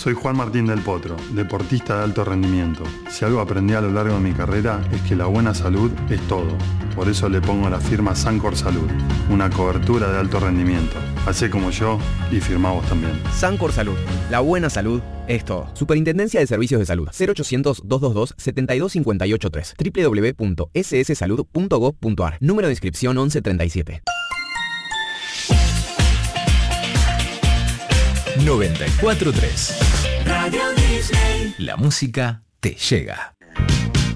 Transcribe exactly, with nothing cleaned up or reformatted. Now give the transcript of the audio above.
Soy Juan Martín del Potro, deportista de alto rendimiento. Si algo aprendí a lo largo de mi carrera es que la buena salud es todo. Por eso le pongo la firma Sancor Salud, una cobertura de alto rendimiento. Hacé como yo y firmá vos también. Sancor Salud, la buena salud es todo. Superintendencia de Servicios de Salud. cero ochocientos, doscientos veintidós, setenta y dos cincuenta y ocho tres. doble u doble u doble u punto ese ese salud punto gob punto ar. Número de inscripción once treinta y siete. noventa y cuatro punto tres. Radio Disney. La música te llega.